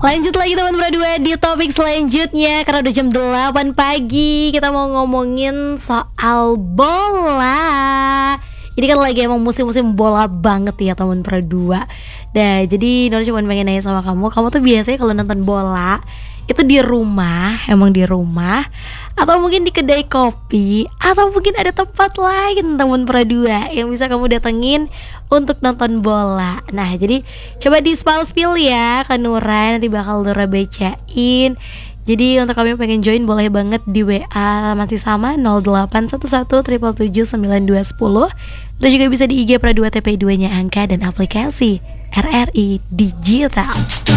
Lanjut lagi teman berdua di topik selanjutnya. Karena udah jam 8 pagi, kita mau ngomongin soal bola. Ini kan lagi emang musim-musim bola banget ya teman berdua. Nah jadi Nur cuma pengen nanya sama kamu tuh biasanya kalau nonton bola itu di rumah, emang di rumah, atau mungkin di kedai kopi, atau mungkin ada tempat lain teman berdua yang bisa kamu datengin untuk nonton bola. Nah jadi coba di spill ya ke Nura, nanti bakal Nura bacain. Jadi untuk kami yang pengen join boleh banget di WA masih sama 0811777910. Terus juga bisa di IG Pra2 TP2 nya angka dan aplikasi RRI Digital.